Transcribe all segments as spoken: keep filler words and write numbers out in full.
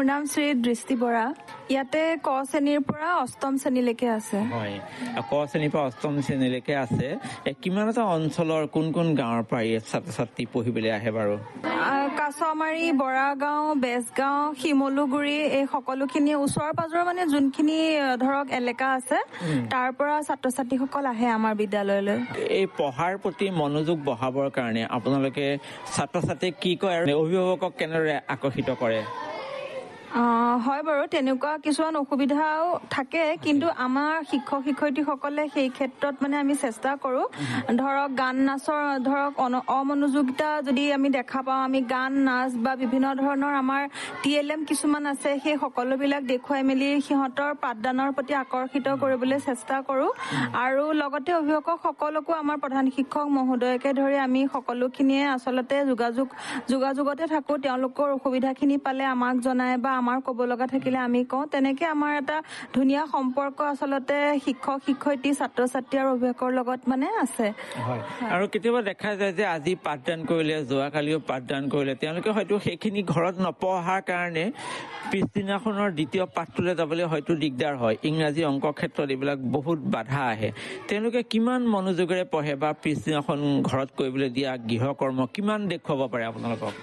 মোৰ নাম শ্ৰী দৃষ্টি বৰা। ইয়াতে ক শ্ৰেণীৰ পৰা অষ্টম শ্ৰেণীলৈকে আছে। হয়, ক শ্ৰেণীৰ পৰা অষ্টম শ্ৰেণীলৈকে আছে। কিমান এটা অঞ্চলৰ কোন কোন গাঁৱৰ পৰা ছাত্ৰ ছাত্ৰী পঢ়িবলৈ আহে বাৰু? কাছমাৰী, বৰাগাঁও, বেজগাঁও, শিমলুগুৰি এই সকলোখিনি ওচৰ পাজৰৰ মানে যোনখিনি ধৰক এলেকা আছে তাৰ পৰা ছাত্ৰ ছাত্ৰীসকল আহে আমাৰ বিদ্যালয়লৈ। এই পঢ়াৰ প্ৰতি মনোযোগ বঢ়াবৰ কাৰণে আপোনালোকে ছাত্ৰ ছাত্ৰীক কি কয় আৰু অভিভাৱকক কেনেদৰে আকৰ্ষিত কৰে? হয় বাৰু, তেনেকুৱা কিছুমান অসুবিধাও থাকে, কিন্তু আমাৰ শিক্ষক শিক্ষয়িত্ৰীসকলে সেই ক্ষেত্ৰত মানে আমি চেষ্টা কৰো। ধৰক গান নাচৰ ধৰক অমনোযোগিতা যদি আমি দেখা পাওঁ, আমি গান নাচ বা বিভিন্ন ধৰণৰ আমাৰ টি এল এম কিছুমান আছে, সেই সকলোবিলাক দেখুৱাই মেলি সিহঁতৰ পাঠদানৰ প্ৰতি আকৰ্ষিত কৰিবলৈ চেষ্টা কৰো। আৰু লগতে অভিভাৱক সকলকো আমাৰ প্ৰধান শিক্ষক মহোদয়কে ধৰি আমি সকলোখিনিয়ে আচলতে যোগাযোগ যোগাযোগতে থাকো। তেওঁলোকৰ অসুবিধাখিনি পালে আমাক জনায় বা আমাৰ ক'ব লগা থাকিলে আমি কওঁ। তেনেকে আমাৰ এটা ধুনীয়া সম্পৰ্ক আচলতে শিক্ষক শিক্ষয়িত্ৰী ছাত্ৰ ছাত্ৰী আৰু অভিভাৱকৰ লগত মানে আছে। আৰু কেতিয়াবা দেখা যায় যে আজি পাঠদান কৰিলে, যোৱাকালিও পাঠদান কৰিলে, তেওঁলোকে হয়তো সেইখিনি ঘৰত নপঢ়াৰ কাৰণে পিছদিনাখনৰ দ্বিতীয় পাঠটোলৈ যাবলৈ হয়তো দিগদাৰ হয়। ইংৰাজী অংক ক্ষেত্ৰত এইবিলাক বহুত বাধা আহে। তেওঁলোকে কিমান মনোযোগেৰে পঢ়ে বা পিছদিনাখন ঘৰত কৰিবলৈ দিয়া গৃহকৰ্ম কিমান দেখুৱাব পাৰে আপোনালোকক?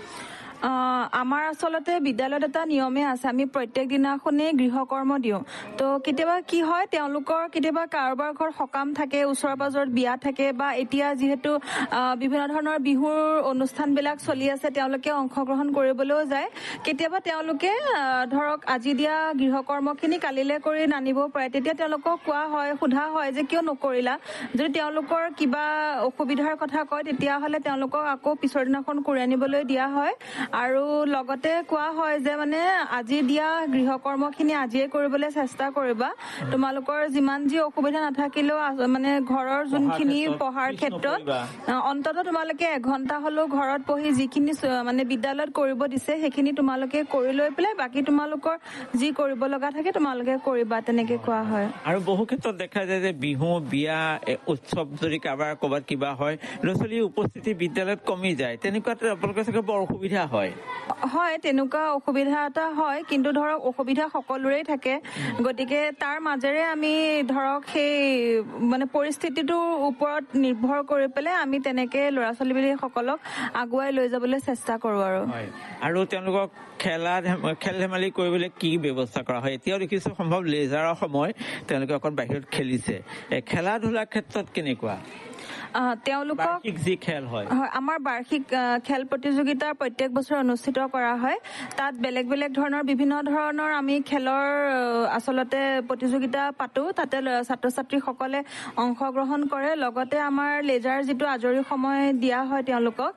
আমাৰ আচলতে বিদ্যালয়ত এটা নিয়মে আছে, আমি প্ৰত্যেক দিনাখনেই গৃহকৰ্ম দিওঁ। তো কেতিয়াবা কি হয়, তেওঁলোকৰ কেতিয়াবা কাৰোবাৰ ঘৰত সকাম থাকে, ওচৰ পাজৰত বিয়া থাকে, বা এতিয়া যিহেতু বিভিন্ন ধৰণৰ বিহুৰ অনুষ্ঠানবিলাক চলি আছে, তেওঁলোকে অংশগ্ৰহণ কৰিবলৈও যায়। কেতিয়াবা তেওঁলোকে ধৰক আজি দিয়া গৃহকৰ্মখিনি কালিলৈ কৰি নানিবও পাৰে। তেতিয়া তেওঁলোকক কোৱা হয়, সোধা হয় যে কিয় নকৰিলা। যদি তেওঁলোকৰ কিবা অসুবিধাৰ কথা কয়, তেতিয়াহ'লে তেওঁলোকক আকৌ পিছৰ দিনাখন কৰি আনিবলৈ দিয়া হয়। আৰু লগতে কোৱা হয় যে মানে আজি দিয়া গৃহকৰ্মখিনি আজিয়ে কৰিবলৈ চেষ্টা কৰিবা। তোমালোকৰ যিমান যি অসুবিধা নাথাকিলেও মানে ঘৰৰ যোনখিনি পঢ়াৰ ক্ষেত্ৰত অন্তত তোমালোকে এঘন্টা হলেও ঘৰত পঢ়ি যিখিনি মানে বিদ্যালয়ত কৰিব দিছে সেইখিনি তোমালোকে কৰি লৈ পেলাই বাকী তোমালোকৰ যি কৰিব লগা থাকে তোমালোকে কৰিবা, তেনেকে কোৱা হয়। আৰু বহু ক্ষেত্ৰত দেখা যায় যে বিহু, বিয়া, উৎসৱ যদি কাৰোবাৰ ক'ৰবাত কিবা হয়, ল'ৰা ছোৱালীৰ উপস্থিতি বিদ্যালয়ত কমি যায়। তেনেকুৱাত আপোনালোকৰ চাগে বৰ অসুবিধা হয়। হয়, তেনেকুৱা অসুবিধা এটা হয়, কিন্তু ধৰক অসুবিধা সকলোৰেই থাকে। গতিকে তাৰ মাজেৰে আমি ধৰক সেই মানে পৰিস্থিতিটোৰ ওপৰত নিৰ্ভৰ কৰি পেলাই আমি তেনেকে ল'ৰা ছোৱালী সকলক আগুৱাই লৈ যাবলৈ চেষ্টা কৰো। আৰু আৰু তেওঁলোকক খেলা খেল ধেমালি কৰিবলৈ কি ব্যৱস্থা কৰা হয়? এতিয়াও দেখিছো সম্ভৱ লেজাৰৰ সময় তেওঁলোকে অকণ বাহিৰত খেলিছে। খেলা ধূলাৰ ক্ষেত্ৰত কেনেকুৱা? তেওঁলোকক যি খেল হয়, আমাৰ বাৰ্ষিক খেল প্ৰতিযোগিতা প্ৰত্যেক বছৰ অনুষ্ঠিত কৰা হয়। তাত বেলেগ বেলেগ ধৰণৰ বিভিন্ন ধৰণৰ আমি খেলৰ আচলতে প্ৰতিযোগিতা পাতো। তাতে ছাত্ৰ ছাত্ৰীসকলে অংশগ্ৰহণ কৰে। লগতে আমাৰ লেজাৰ যিটো আজৰি সময় দিয়া হয় তেওঁলোকক,